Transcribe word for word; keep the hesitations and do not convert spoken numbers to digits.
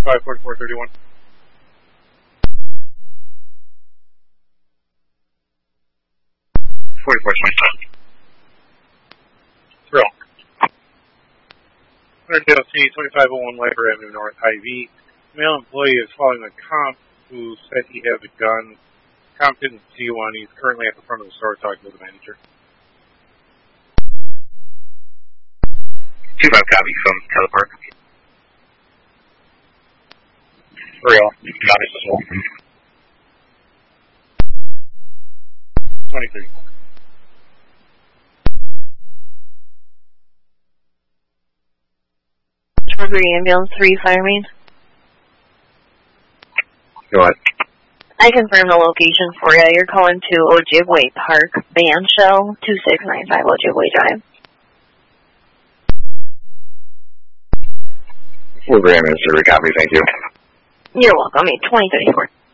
twenty-five forty-four thirty-one. forty-four twenty-five. Thrill. one hundred C, twenty-five oh one Labor Avenue North, I-V. Male employee is following a comp who said he has a gun. Comp didn't see one. He's currently at the front of the store talking to the manager. two five copy from Telepark. Real. Copy as well. twenty-three. Strawberry Ambulance three, Fire Main. Go ahead. I confirm the location for you. You're calling to Ojibwe Park, Bandshell, two six nine five Ojibwe Drive. We'll grant Mister Copy, thank you. You're welcome. twenty thirty-four.